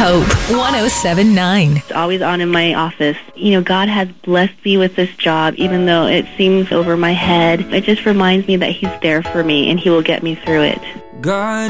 Hope 107.9. It's always on in my office. You know, God has blessed me with this job, even though it seems over my head. It just reminds me that He's there for me and He will get me through it. God